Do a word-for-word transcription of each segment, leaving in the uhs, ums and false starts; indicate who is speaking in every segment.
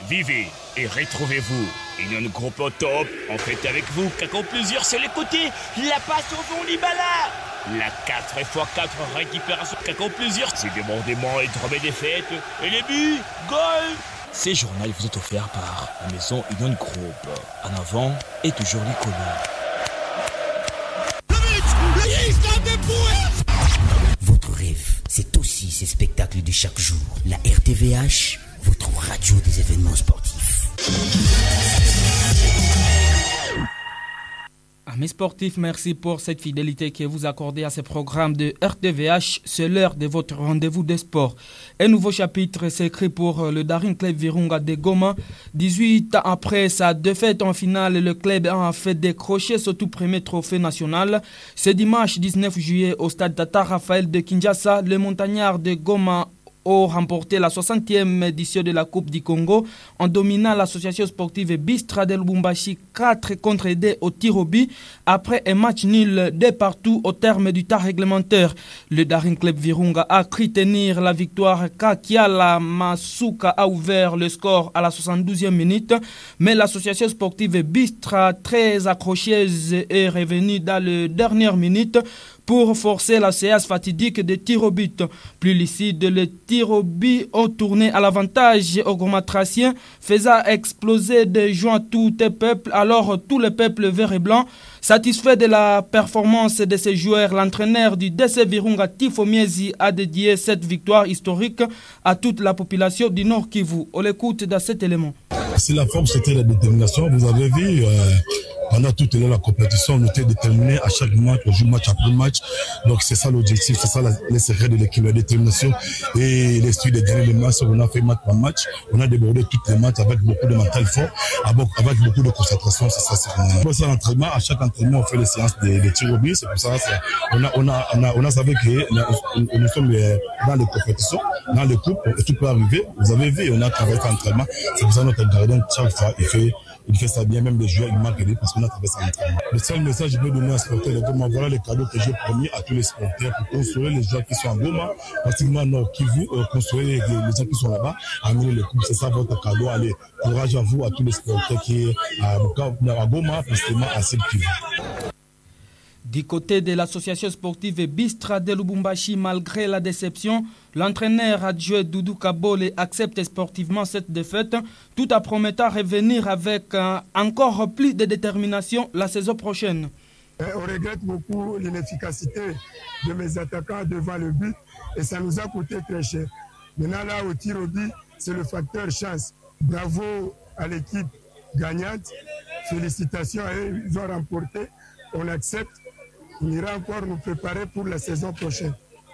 Speaker 1: Vivez et retrouvez-vous. Union Groupe au top, on fait avec vous, Kako plusieurs sur les côtés, la passe au fond Libala. La quatre fois quatre récupération Kako plusieurs, c'est débordement et drôme des fêtes, et les buts, goal. Ces journaux vous est offert par la maison Union Groupe. En avant et toujours les couleurs.
Speaker 2: Votre rêve, c'est aussi ces spectacles de chaque jour. La R T V H, votre radio des événements sportifs.
Speaker 3: Amis sportifs, merci pour cette fidélité que vous accordez à ce programme de R T V H. C'est l'heure de votre rendez-vous des sports. Un nouveau chapitre s'écrit pour le Daring Club Virunga de Goma. dix-huit ans après sa défaite en finale, le club a fait décrocher son tout premier trophée national. Ce dimanche dix-neuf juillet au stade Tata Raphaël de Kinshasa, les montagnards de Goma ont remporté la soixantième édition de la Coupe du Congo en dominant l'association sportive Bistra de Lubumbashi quatre contre deux au tir au but après un match nul de partout au terme du temps réglementaire. Le Daring Club Virunga a cru tenir la victoire. Kakiala Masuka a ouvert le score à la soixante-douzième minute, mais l'association sportive Bistra, très accrocheuse, est revenue dans les dernières minutes pour forcer la séance fatidique de tir au but. Plus lucide, les tirs au but ont tourné à l'avantage aux Gomatraciens, faisant exploser de joie tout le peuple. Alors tout le peuple vert et blanc, satisfait de la performance de ces joueurs, l'entraîneur du D C Virunga, Tifo Miezi, a dédié cette victoire historique à toute la population du Nord Kivu. On l'écoute dans cet élément.
Speaker 4: C'est la force, c'était la détermination. Vous avez vu, euh, pendant toute la compétition, on était déterminé à chaque match, on joue match après match. Donc c'est ça l'objectif, c'est ça la, le secret de l'équipe, la détermination et l'esprit de gagner les matchs. On a fait match par match, on a débordé toutes les matchs avec beaucoup de mental fort, avec, avec beaucoup de concentration. C'est ça, c'est pour ça l'entraînement. À chaque entraînement, on fait les séances de, de tir au but. C'est pour ça, c'est, on a, on a, on a, on a savé que nous, nous sommes dans les compétitions, dans les coupes, et tout peut arriver. Vous avez vu, on a travaillé sur l'entraînement. C'est pour ça que notre gardien, chaque fois, il fait Il fait ça bien, même les joueurs, ils marquent des parce qu'on a traversé l'entraînement. Le seul message que je peux donner à sporteurs de Goma, voilà les cadeaux que j'ai promis à tous les sporteurs pour construire les joueurs qui sont en Goma, pratiquement Nord Kivu, euh, construire les, les gens qui sont là-bas, amener les coupes. C'est ça votre cadeau. Allez, courage à vous, à tous les sporteurs qui sont à, à Goma, pratiquement à Sud Kivu.
Speaker 3: Du côté de l'association sportive Bistra de Lubumbashi, malgré la déception, l'entraîneur adjoint Doudou Kabole accepte sportivement cette défaite, tout en promettant revenir avec euh, encore plus de détermination la saison prochaine.
Speaker 5: On regrette beaucoup l'inefficacité de mes attaquants devant le but et ça nous a coûté très cher. Maintenant là, au tir au but, c'est le facteur chance. Bravo à l'équipe gagnante. Félicitations à eux, ils ont remporté. On accepte. On ira encore nous préparer pour la saison prochaine.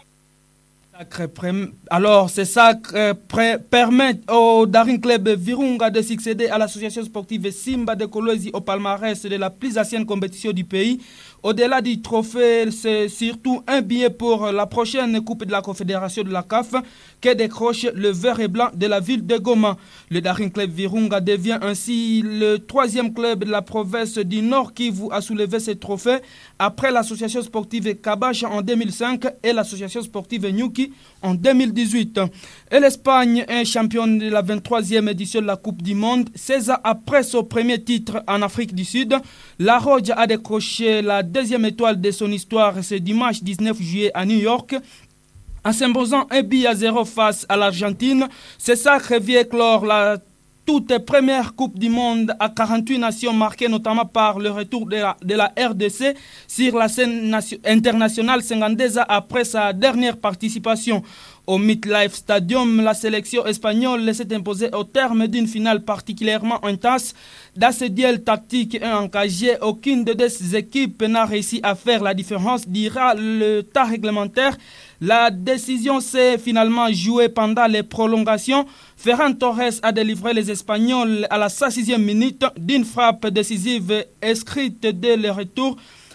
Speaker 3: Alors, c'est ça qui permet au Daring Club Virunga de succéder à l'association sportive Simba de Kolwezi au palmarès de la plus ancienne compétition du pays. Au-delà du trophée, c'est surtout un billet pour la prochaine Coupe de la Confédération de la C A F que décroche le vert et blanc de la ville de Goma. Le Daring Club Virunga devient ainsi le troisième club de la province du Nord Kivu à soulever ce trophée après l'association sportive Kabash en deux mille cinq et l'association sportive Nyuki en deux mille dix-huit. Et l'Espagne est championne de la vingt-troisième édition de la Coupe du Monde. seize ans après son premier titre en Afrique du Sud, la Roja a décroché la deuxième étoile de son histoire ce dimanche dix-neuf juillet à New York, en s'imposant un but à zéro face à l'Argentine. C'est ça qui revient clore la toute première Coupe du Monde à quarante-huit nations, marquée notamment par le retour de la, de la R D C sur la scène nation, internationale cinquante-deux ans après sa dernière participation. Au MetLife Stadium, la sélection espagnole s'est imposée au terme d'une finale particulièrement intense. Dans ce duel tactique et engagé, aucune de ces équipes n'a réussi à faire la différence, dira le temps réglementaire. La décision s'est finalement jouée pendant les prolongations. Ferran Torres a délivré les Espagnols à la cent sixième minute d'une frappe décisive inscrite dès le retour.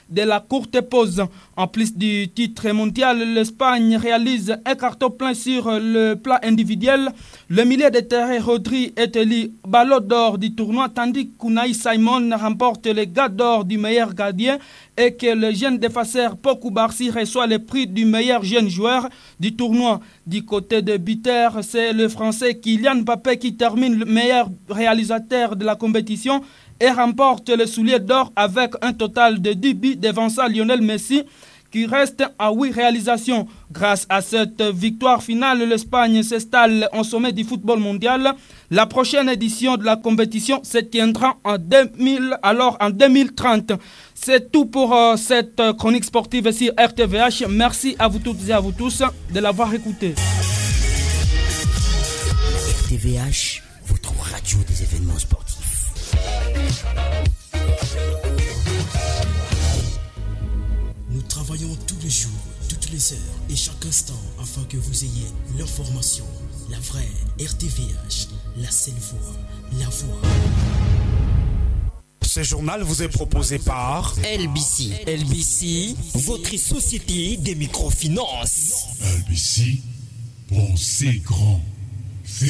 Speaker 3: de la courte pause. En plus du titre mondial, l'Espagne réalise un carton plein sur le plan individuel. Le milieu de terrain Rodri est élu ballon d'or du tournoi, tandis qu'Unai Simon remporte le gars d'or du meilleur gardien et que le jeune défenseur Pau Barsi reçoit le prix du meilleur jeune joueur du tournoi. Du côté de buteur, c'est le Français Kylian Mbappé qui termine le meilleur réalisateur de la compétition et remporte le soulier d'or avec un total de dix buts devançant Lionel Messi qui reste à huit réalisations. Grâce à cette victoire finale, l'Espagne s'installe au sommet du football mondial. La prochaine édition de la compétition se tiendra en deux mille, alors en deux mille trente. C'est tout pour euh, cette chronique sportive sur R T V H. Merci à vous toutes et à vous tous de l'avoir écouté.
Speaker 2: R T V H, votre radio des événements sportifs.
Speaker 6: Nous travaillons tous les jours, toutes les heures et chaque instant afin que vous ayez l'information, la vraie R T V H, la seule voix, la voix.
Speaker 7: Ce journal vous est proposé par
Speaker 2: L B C. L B C, votre société des microfinances.
Speaker 8: L B C, pensez grand.